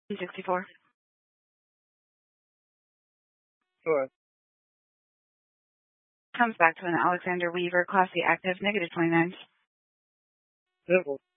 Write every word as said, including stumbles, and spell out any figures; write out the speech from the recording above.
sixty-four. Sure. Comes back to an Alexander Weaver, Class C active, negative twenty-nine. Simple.